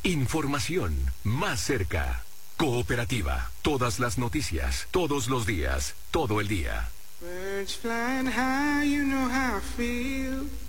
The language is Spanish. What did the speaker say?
Información más cerca. Cooperativa. Todas las noticias, todos los días, todo el día. Birds flying high, you know how I feel.